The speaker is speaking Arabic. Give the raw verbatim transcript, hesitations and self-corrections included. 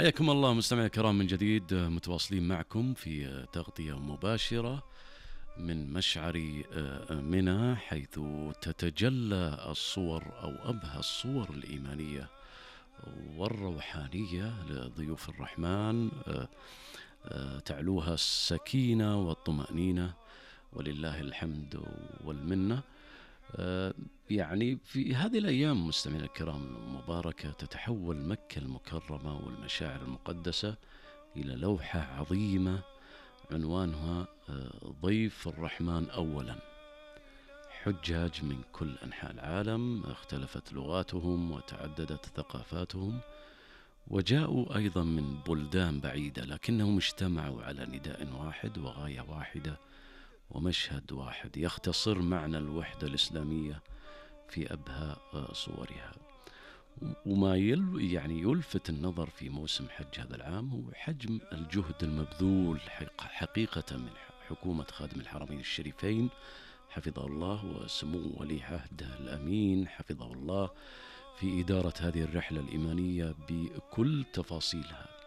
حياكم الله مستمعي الكرام من جديد، متواصلين معكم في تغطية مباشرة من مشعر منى، حيث تتجلى الصور أو أبهى الصور الإيمانية والروحانية لضيوف الرحمن، تعلوها السكينة والطمأنينة ولله الحمد والمنة. يعني في هذه الأيام مستمعينا الكرام المباركة تتحول مكة المكرمة والمشاعر المقدسة إلى لوحة عظيمة عنوانها ضيف الرحمن أولا. حجاج من كل أنحاء العالم، اختلفت لغاتهم وتعددت ثقافاتهم، وجاءوا أيضا من بلدان بعيدة، لكنهم اجتمعوا على نداء واحد وغاية واحدة ومشهد واحد يختصر معنى الوحدة الإسلامية في أبهى صورها. وما يل يعني يلفت النظر في موسم حج هذا العام هو حجم الجهد المبذول حقيقة من حكومة خادم الحرمين الشريفين حفظه الله، وسمو ولي عهده الأمين حفظه الله، في إدارة هذه الرحلة الإيمانية بكل تفاصيلها.